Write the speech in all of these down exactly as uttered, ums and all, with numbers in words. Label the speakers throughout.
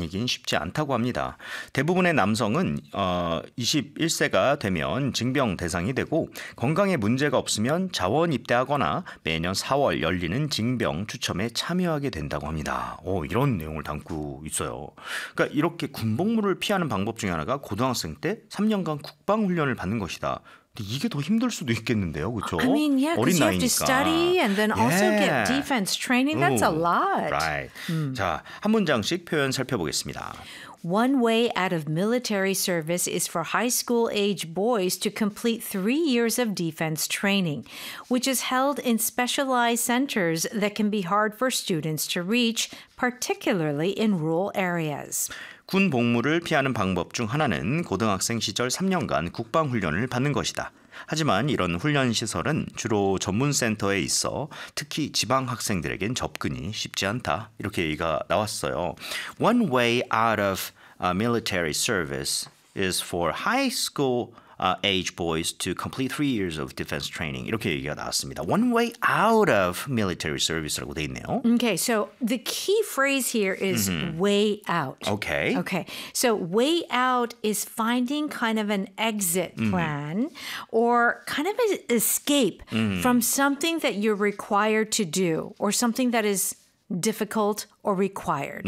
Speaker 1: 다니긴 쉽지 않다고 합니다. 대부분의 남성은 어, 이십일 세가 되면 징병 대상이 되고 건강에 문제가 없으면 자원 입대하거나 매년 사월 열리는 징병 추첨에 참여하게 된다고 합니다. 오, 이런 내용을 담고 있어요. 그러니까 이렇게 군복무를 피하는 방법 중에 하나가 고등학생 때 삼 년간 국방훈련을 받는 것이다. 이게 더 힘들 수도 있겠는데요, 그렇죠?
Speaker 2: I mean, yeah, because you have to study and then also
Speaker 1: Yeah.
Speaker 2: get defense training. That's a
Speaker 1: 오,
Speaker 2: lot.
Speaker 1: Right. 자, 한 문장씩 표현 살펴보겠습니다.
Speaker 2: One way out of military service is for high school age boys to complete three years of defense training, which is held in specialized centers that can be hard for students to reach, particularly in rural areas.
Speaker 1: 군 복무를 피하는 방법 중 하나는 고등학생 시절 삼 년간 국방훈련을 받는 것이다. 하지만 이런 훈련 시설은 주로 전문 센터에 있어 특히 지방 학생들에겐 접근이 쉽지 않다. 이렇게 얘기가 나왔어요. One way out of uh, military service is for high school uh, age boys to complete three years of defense training. 이렇게 얘기가 나왔습니다. One way out of military service라고 돼 있네요.
Speaker 2: Okay, so the key phrase here is way out.
Speaker 1: Okay.
Speaker 2: Okay, so way out is finding kind of an exit plan or kind of an escape from something that you're required to do or something that is difficult or required.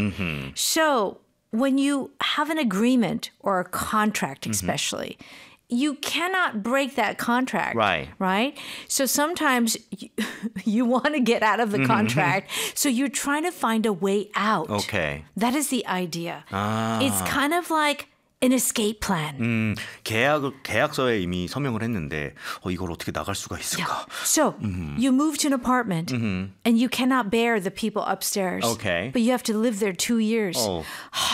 Speaker 2: So when you have an agreement or a contract, especially, you cannot break that contract.
Speaker 1: Right.
Speaker 2: Right? So sometimes you, you want to get out of the contract, so you're trying to find a way out.
Speaker 1: Okay.
Speaker 2: That is the idea.
Speaker 1: 아.
Speaker 2: It's kind of like an escape plan.
Speaker 1: 음, 계약을 계약서에 이미 서명을 했는데 어, 이걸 어떻게 나갈 수가 있을까?
Speaker 2: So you move to an apartment and you cannot bear the people upstairs.
Speaker 1: Okay.
Speaker 2: But you have to live there two years.
Speaker 1: 어.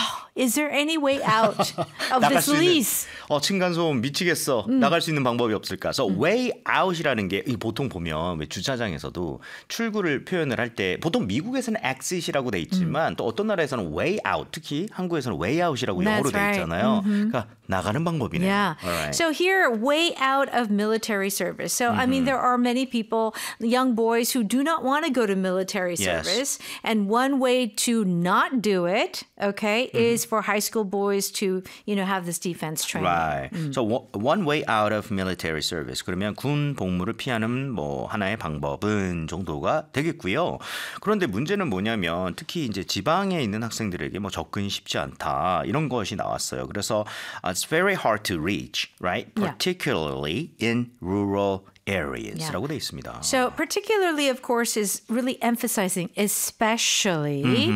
Speaker 2: Is there any way out of
Speaker 1: 나갈
Speaker 2: this
Speaker 1: 수 있는,
Speaker 2: lease?
Speaker 1: 어, 층간소음 미치겠어. 나갈 수 있는 방법이 없을까? So way out이라는 게 보통 보면 왜 주차장에서도 출구를 표현을 할 때 보통 미국에서는 exit이라고 돼 있지만 또 어떤 나라에서는 way out, 특히 한국에서는 way out이라고 영어로
Speaker 2: That's
Speaker 1: 돼
Speaker 2: right.
Speaker 1: 있잖아요. 그러니까 나가는 방법이네요.
Speaker 2: Yeah.
Speaker 1: Alright.
Speaker 2: So here, way out of military service. So, I mean, there are many people, young boys, who do not want to go to military
Speaker 1: Yes.
Speaker 2: service. And one way to not do it, okay, is for high school boys to, you know, have this defense training.
Speaker 1: Right. So one way out of military service. 그러면 군 복무를 피하는 뭐 하나의 방법은 정도가 되겠고요. 그런데 문제는 뭐냐면 특히 이제 지방에 있는 학생들에게 뭐 접근이 쉽지 않다 이런 것이 나왔어요. 그래서 it's very hard to reach, right?
Speaker 2: Yeah.
Speaker 1: Particularly in rural areas라고 돼 있습니다.
Speaker 2: So particularly, of course, is really emphasizing especially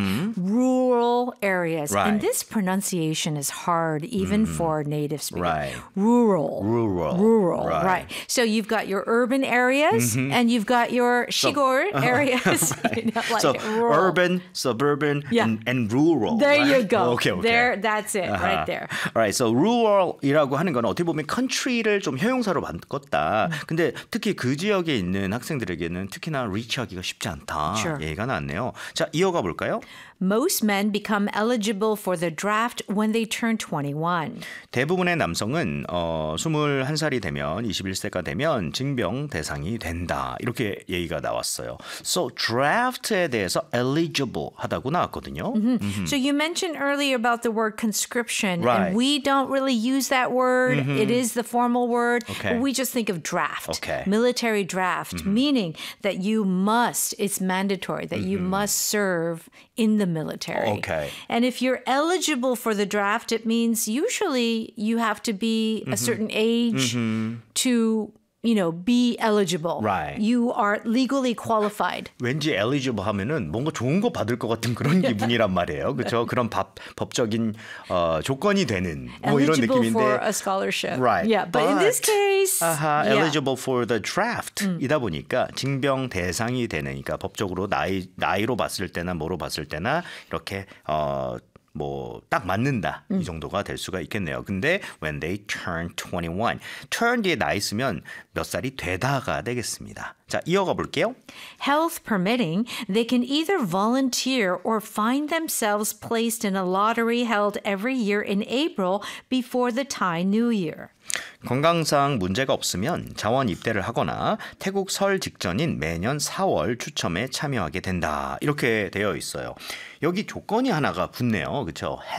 Speaker 2: rural areas.
Speaker 1: Right.
Speaker 2: And this pronunciation is hard even for native speakers.
Speaker 1: Right.
Speaker 2: Rural.
Speaker 1: Rural.
Speaker 2: Rural,
Speaker 1: Right.
Speaker 2: right. So you've got your urban areas and you've got your 시골 areas. You know, like
Speaker 1: So
Speaker 2: rural.
Speaker 1: urban, suburban,
Speaker 2: Yeah.
Speaker 1: and, and rural.
Speaker 2: There
Speaker 1: right?
Speaker 2: you go.
Speaker 1: Okay, okay.
Speaker 2: There, that's it, right there.
Speaker 1: Alright, so rural이라고 하는 건 어떻게 보면 country를 좀 형용사로 바꿨다. 근데 특히 그 지역에 있는 학생들에게는 특히나 리치하기가 쉽지 않다.
Speaker 2: Sure.
Speaker 1: 얘기가 나왔네요. 자, 이어가 볼까요?
Speaker 2: Most men become eligible for the draft when they turn twenty-one.
Speaker 1: 대부분의 남성은 어, 스물한 살이 되면 이십일 세가 되면 징병 대상이 된다. 이렇게 얘기가 나왔어요. So draft에 대해서 eligible 하다고 나왔거든요.
Speaker 2: Mm-hmm. So you mentioned earlier about the word conscription,
Speaker 1: Right.
Speaker 2: and we don't really use that word. It is the formal word.
Speaker 1: Okay.
Speaker 2: But we just think of draft,
Speaker 1: Okay.
Speaker 2: military draft, meaning that you must, it's mandatory that you must serve in the military.
Speaker 1: Okay.
Speaker 2: And if you're eligible for the draft, it means usually you have to be a certain age to, you know, be eligible.
Speaker 1: Right.
Speaker 2: You are legally qualified.
Speaker 1: 왠지 eligible 하면은 뭔가 좋은 거 받을 것 같은 그런 기분이란 말이에요. 그렇죠? 그런 법, 법적인 어, 조건이 되는 뭐 이런
Speaker 2: Eligible
Speaker 1: 느낌인데.
Speaker 2: for a scholarship.
Speaker 1: Right.
Speaker 2: Yeah, but, in this case,
Speaker 1: 아하,
Speaker 2: yeah.
Speaker 1: eligible for the draft이다 보니까 징병 대상이 되니까 법적으로 나이 나이로 봤을 때나 뭐로 봤을 때나 이렇게 어 뭐 딱 맞는다 이 정도가 될 수가 있겠네요. 근데 when they turn twenty-one, turn 뒤에 나이 쓰면 몇 살이 되다가 되겠습니다. 자, 이어가 볼게요.
Speaker 2: Health permitting, they can either volunteer or find themselves placed in a lottery held every year in April before the Thai New Year.
Speaker 1: 건강상 문제가 없으면 자원 입대를 하거나 태국 설 직전인 매년 사월 추첨에 참여하게 된다. 이렇게 되어 있어요. 여기 조건이 하나가 붙네요. 그렇죠?